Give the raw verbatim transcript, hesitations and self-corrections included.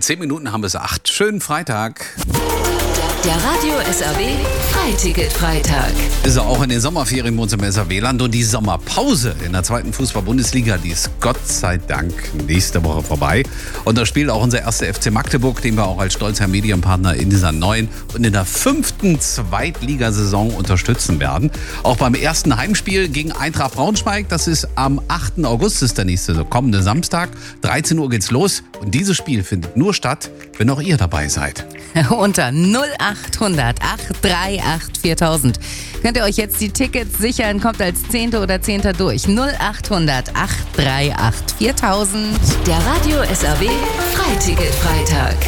Zehn Minuten haben bis acht. Schönen Freitag. Der Radio S R W Freiticket-Freitag. Ist er auch in den Sommerferien bei uns im S R W-Land und die Sommerpause in der zweiten Fußball-Bundesliga, die ist Gott sei Dank nächste Woche vorbei. Und da spielt auch unser erster F C Magdeburg, den wir auch als stolzer Medienpartner in dieser neuen und in der fünften Zweitligasaison unterstützen werden. Auch beim ersten Heimspiel gegen Eintracht Braunschweig, das ist am achten August, ist der nächste, so kommende Samstag. dreizehn Uhr geht's los und dieses Spiel findet nur statt, wenn auch ihr dabei seid. Unter null acht hundert acht drei acht viertausend könnt ihr euch jetzt die Tickets sichern, kommt als Zehnte oder Zehnter durch. null acht hundert acht drei acht viertausend. Der Radio S R W Freiticket-Freitag.